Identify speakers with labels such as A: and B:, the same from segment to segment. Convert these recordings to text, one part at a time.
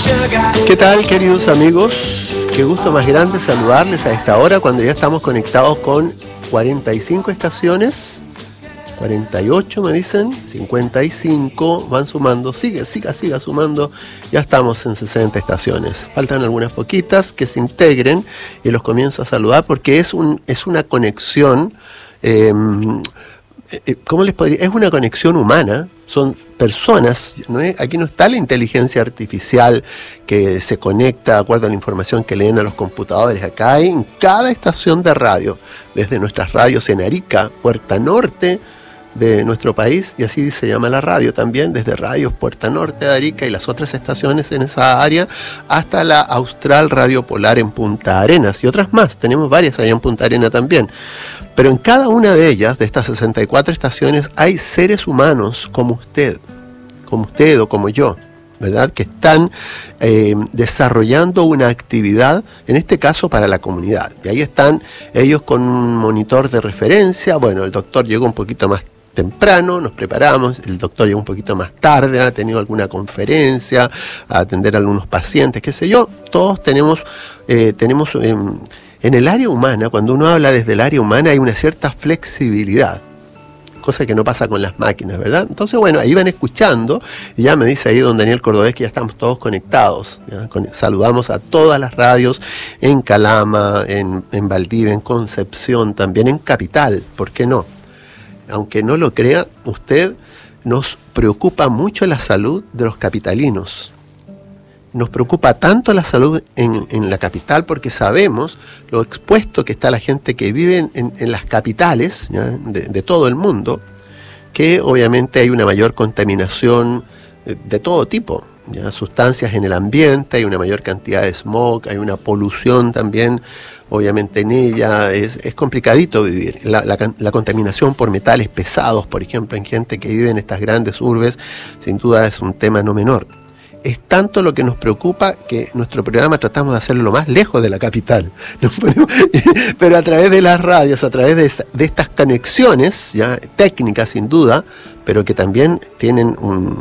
A: ¿Qué tal, queridos amigos? Qué gusto más grande saludarles a esta hora cuando ya estamos conectados con 45 estaciones, 48 me dicen, 55, van sumando, siga sumando, ya estamos en 60 estaciones. Faltan algunas poquitas que se integren y los comienzo a saludar porque es una conexión, ¿cómo les podría? Es una conexión humana. Son personas, ¿no es? Aquí no está la inteligencia artificial que se conecta de acuerdo a la información que leen a los computadores. Acá hay en cada estación de radio, desde nuestras radios en Arica, Puerta Norte de nuestro país, y así se llama la radio también, desde Radios Puerta Norte de Arica y las otras estaciones en esa área, hasta la Austral Radio Polar en Punta Arenas, y otras más, tenemos varias allá en Punta Arenas también. Pero en cada una de ellas, de estas 64 estaciones, hay seres humanos como usted o como yo, ¿verdad? Que están desarrollando una actividad, en este caso para la comunidad. Y ahí están ellos con un monitor de referencia. Bueno, el doctor llegó un poquito más temprano, nos preparamos, el doctor llegó un poquito más tarde, ha tenido alguna conferencia, a atender a algunos pacientes, qué sé yo. Todos tenemos en el área humana, cuando uno habla desde el área humana, hay una cierta flexibilidad, cosa que no pasa con las máquinas, ¿verdad? Entonces, bueno, ahí van escuchando, y ya me dice ahí don Daniel Cordobés que ya estamos todos conectados, ¿ya? Saludamos a todas las radios en Calama, en Valdivia, en Concepción, también en Capital, ¿por qué no? Aunque no lo crea usted, nos preocupa mucho la salud de los capitalinos. Nos preocupa tanto la salud en la capital porque sabemos lo expuesto que está la gente que vive en las capitales, ¿ya? De todo el mundo, que obviamente hay una mayor contaminación de todo tipo, ¿ya? Sustancias en el ambiente, hay una mayor cantidad de smog, hay una polución también, obviamente en ella, es complicadito vivir. La contaminación por metales pesados, por ejemplo, en gente que vive en estas grandes urbes, sin duda es un tema no menor. Es tanto lo que nos preocupa que nuestro programa tratamos de hacerlo lo más lejos de la capital. Pero a través de las radios, a través de estas conexiones, ya técnicas sin duda, pero que también tienen un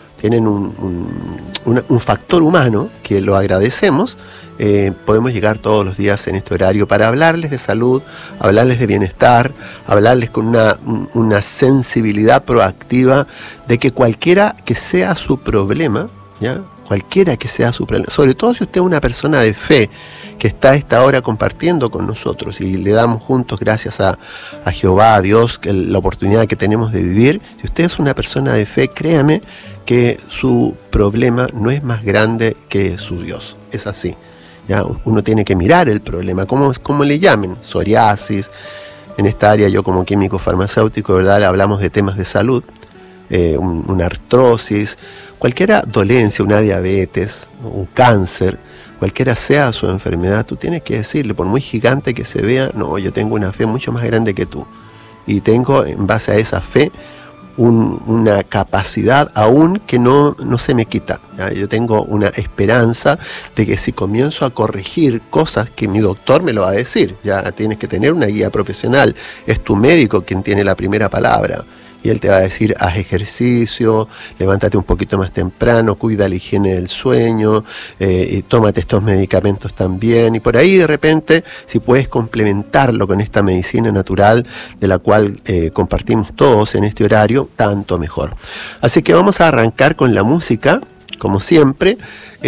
A: factor humano que lo agradecemos, podemos llegar todos los días en este horario para hablarles de salud, hablarles de bienestar, hablarles con una sensibilidad proactiva de que cualquiera que sea su problema, ¿ya? Cualquiera que sea su problema, sobre todo si usted es una persona de fe que está a esta hora compartiendo con nosotros y le damos juntos gracias a Jehová, a Dios, la oportunidad que tenemos de vivir. Si usted es una persona de fe, créame que su problema no es más grande que su Dios, es así, ¿ya? Uno tiene que mirar el problema, como le llamen, psoriasis. En esta área yo como químico farmacéutico, ¿verdad? Hablamos de temas de salud, una artrosis, cualquier dolencia, una diabetes, un cáncer, cualquiera sea su enfermedad, tú tienes que decirle, por muy gigante que se vea, no, yo tengo una fe mucho más grande que tú, y tengo en base a esa fe una capacidad aún que no se me quita, ¿ya? Yo tengo una esperanza de que si comienzo a corregir cosas que mi doctor me lo va a decir, ya tienes que tener una guía profesional, es tu médico quien tiene la primera palabra, y él te va a decir, haz ejercicio, levántate un poquito más temprano, cuida la higiene del sueño, y tómate estos medicamentos también, y por ahí de repente, si puedes complementarlo con esta medicina natural de la cual compartimos todos en este horario, tanto mejor. Así que vamos a arrancar con la música, como siempre,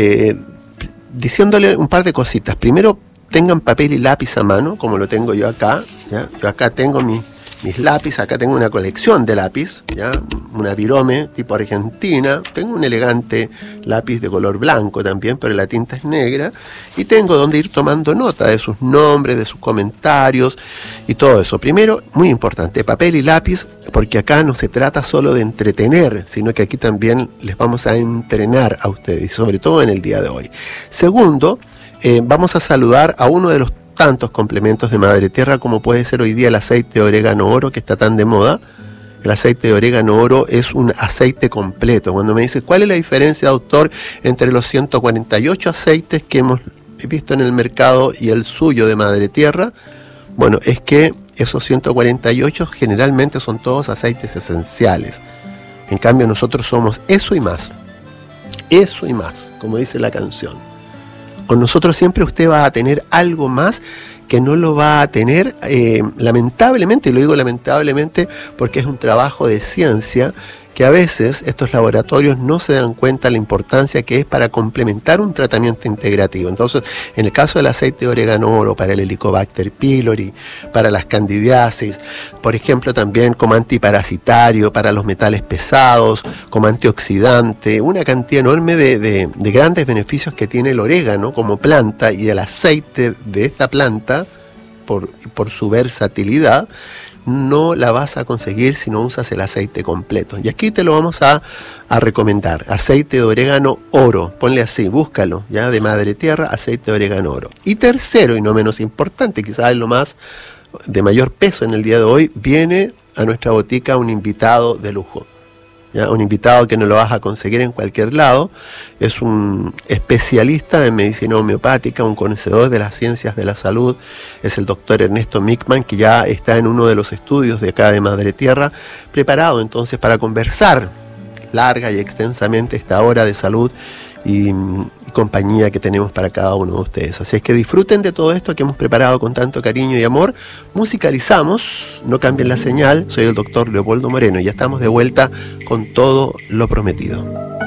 A: diciéndole un par de cositas. Primero, tengan papel y lápiz a mano, como lo tengo yo acá, ¿ya? Yo acá tengo mis lápices, acá tengo una colección de lápiz, ¿ya? Una Virome tipo Argentina, tengo un elegante lápiz de color blanco también, pero la tinta es negra, y tengo donde ir tomando nota de sus nombres, de sus comentarios y todo eso. Primero, muy importante, papel y lápiz, porque acá no se trata solo de entretener, sino que aquí también les vamos a entrenar a ustedes, y sobre todo en el día de hoy. Segundo, vamos a saludar a uno de los tantos complementos de Madre Tierra como puede ser hoy día el aceite de orégano oro que está tan de moda. El aceite de orégano oro es un aceite completo. Cuando me dice, ¿cuál es la diferencia, doctor, entre los 148 aceites que hemos visto en el mercado y el suyo de Madre Tierra? Bueno, es que esos 148 generalmente son todos aceites esenciales. En cambio, nosotros somos eso y más. Eso y más, como dice la canción. Con nosotros siempre usted va a tener algo más que no lo va a tener, lamentablemente, y lo digo lamentablemente porque es un trabajo de ciencia, que a veces estos laboratorios no se dan cuenta de la importancia que es para complementar un tratamiento integrativo. Entonces, en el caso del aceite de orégano oro, para el Helicobacter pylori, para las candidiasis, por ejemplo, también como antiparasitario, para los metales pesados, como antioxidante, una cantidad enorme de grandes beneficios que tiene el orégano como planta, y el aceite de esta planta, por su versatilidad, no la vas a conseguir si no usas el aceite completo. Y aquí te lo vamos a recomendar. Aceite de orégano oro. Ponle así, búscalo, ya, de madre tierra, aceite de orégano oro. Y tercero, y no menos importante, quizás es lo más de mayor peso en el día de hoy, viene a nuestra botica un invitado de lujo. ¿Ya? Un invitado que no lo vas a conseguir en cualquier lado. Es un especialista en medicina homeopática, un conocedor de las ciencias de la salud. Es el doctor Ernesto Mickman, que ya está en uno de los estudios de acá de Madre Tierra, preparado entonces para conversar larga y extensamente esta hora de salud y compañía que tenemos para cada uno de ustedes. Así es que disfruten de todo esto que hemos preparado con tanto cariño y amor. Musicalizamos, no cambien la señal. Soy el doctor Leopoldo Moreno y ya estamos de vuelta con todo lo prometido.